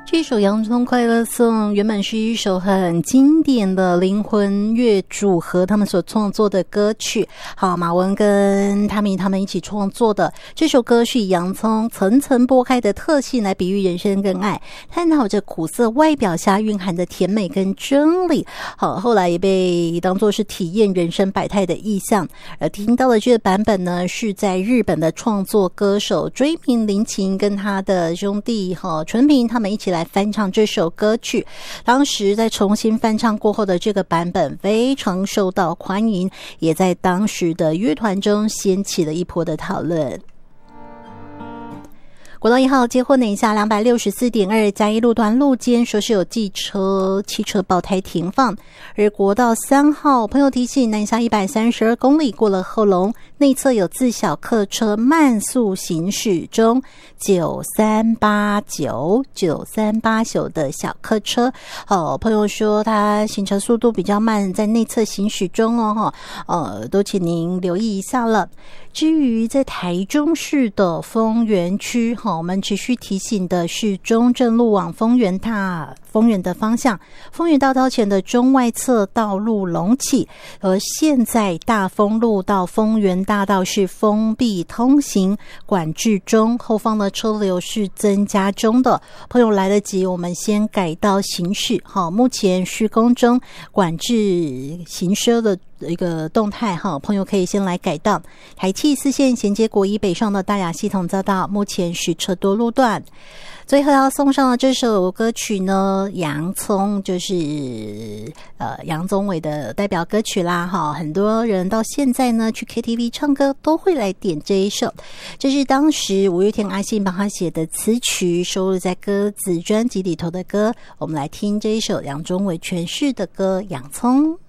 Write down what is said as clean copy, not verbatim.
这首《洋葱快乐颂》原本是一首很经典的灵魂乐组合他们所创作的歌曲。好，马文跟他们一起创作的这首歌是以洋葱层层剥开的特性来比喻人生跟爱，探讨着苦涩外表下蕴含的甜美跟真理。好，后来也被当作是体验人生百态的意象。而听到的这个版本呢，是在日本的创作歌手追平林琴跟他的兄弟纯平他们一起来翻唱这首歌曲。当时在重新翻唱过后的这个版本非常受到欢迎，也在当时的乐团中掀起了一波的讨论。国道1号接获南下 264.2 嘉义路段路肩说是有汽车爆胎停放，而国道3号朋友提醒南下132公里过了后龙内侧有自小客车慢速行驶中9389的小客车。朋友说他行车速度比较慢，在内侧行驶中都请您留意一下了。至于在台中市的丰原区，我们持续提醒的是中正路往丰原的方向，丰原大道前的中外侧道路隆起，而现在大丰路到丰原大道是封闭通行管制中，后方的车流是增加中的。朋友来得及，我们先改道行驶。目前施工中管制行车的一个动态，朋友可以先来改道。台七4线衔接国一北上的大雅系统匝道目前是车多路段。最后要送上的这首歌曲呢，洋葱，就是杨宗纬的代表歌曲啦。很多人到现在呢去 KTV 唱歌都会来点这一首，这是当时五月天阿信帮他写的词曲，收录在歌子专辑里头的歌。我们来听这一首杨宗纬诠释的歌《洋葱》。